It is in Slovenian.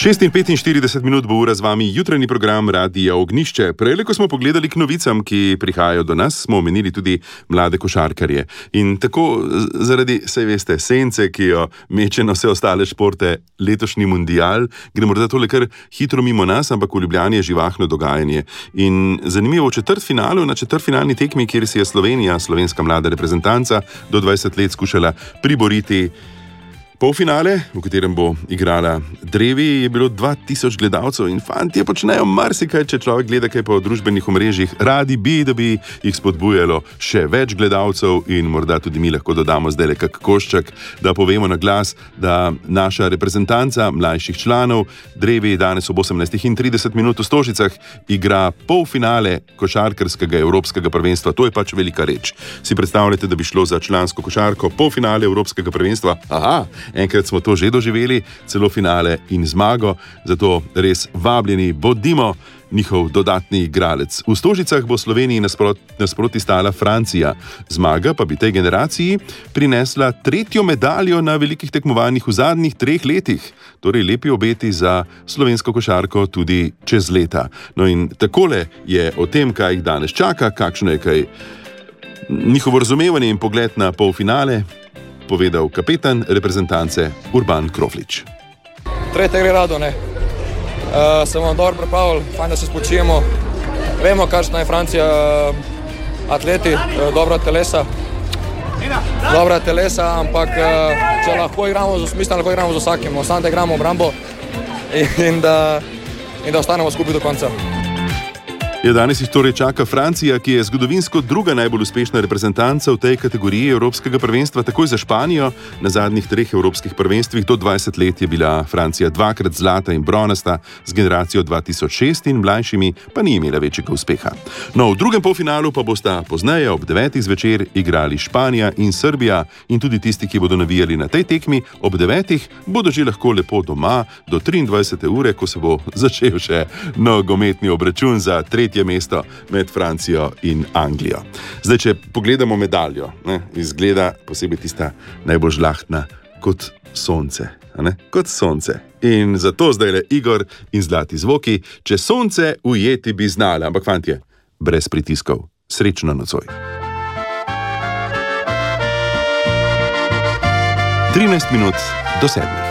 46 minut bo ura z vami jutranji program Radia Ognjišče. Prej, ko smo pogledali k novicam, ki prihajajo do nas, smo omenili tudi mlade košarkarje. In tako zaradi, saj veste, sence, ki jo meče na vse ostale športe, letošnji mundial, gre morda tole kar hitro mimo nas, ampak v Ljubljani je živahno dogajanje. In zanimivo, v četrtfinalu, na četrtfinalni tekmi, kjer si je Slovenija, slovenska mlada reprezentanca, do 20 let skušala priboriti polfinale, v katerem bo igrala drevi, je bilo 2000 gledalcev in fantje počnejo marsikaj, če človek gleda kaj po družbenih omrežjih. Radi bi, da bi jih spodbujalo še več gledalcev in morda tudi mi lahko dodamo zdaj kak košček, da povemo na glas, da naša reprezentanca mlajših članov drevi danes ob 18:30 v Stožicah igra polfinale košarkarskega evropskega prvenstva. To je pač velika reč. Si predstavljate, da bi šlo za člansko košarko polfinale evropskega prvenstva? Aha! Enkrat smo to že doživeli, celo finale in zmago, zato res vabljeni bodimo njihov dodatni igralec. V Stožicah bo Sloveniji nasproti stala Francija. Zmaga pa bi tej generaciji prinesla 3. medaljo na velikih tekmovanjih v zadnjih 3 letih. Torej lepi obeti za slovensko košarko tudi čez leta. No in takole je o tem, kaj jih danes čaka, kakšno je kaj njihovo razumevanje in pogled na polfinale, povedal kapetan reprezentance Urban Kroflič. Tretje gre rado, ne. Se bomo dobro pripravili, fajn, da se spočijemo. Vemo, kakšna je Francija, atleti, dobra telesa, ampak če lahko igramo, mislim, lahko igramo z vsakim, samo da igramo obrambo in da ostanemo skupaj do konca. Danes jih torej čaka Francija, ki je zgodovinsko druga najbolj uspešna reprezentanca v tej kategoriji evropskega prvenstva, takoj za Španijo. Na zadnjih 3 evropskih prvenstvih do 20 let je bila Francija 2-krat zlata in bronasta, z generacijo 2006 in mlajšimi pa ni imela večjega uspeha. No, v drugem polfinalu pa bosta pozneje ob 9. zvečer igrali Španija in Srbija in tudi tisti, ki bodo navijali na tej tekmi ob 9. bodo že lahko lepo doma do 23. ure, ko se bo začel še nogometni obračun za 3. mesto med Francijo in Anglijo. Zdaj, če pogledamo medaljo, izgleda posebej tista najbolj žlahtna kot sonce. Kot sonce. In zato zdaj le Igor in zlati zvoki, če sonce ujeti bi znala. Ampak fantje, brez pritiskov. Srečno nocoj. 13 minut do 7.